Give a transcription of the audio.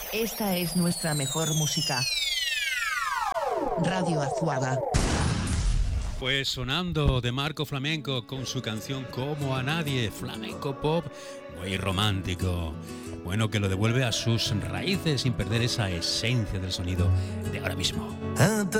Esta es nuestra mejor música. Radio Azuaga. Pues sonando de Marco Flamenco con su canción Como a Nadie, flamenco pop muy romántico. Bueno, que lo devuelve a sus raíces sin perder esa esencia del sonido de ahora mismo.